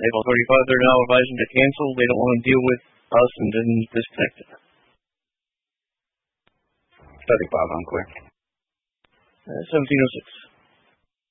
April 35, they're now advising to cancel. They don't want to deal with us and then disconnected. 35 on clear. 1706.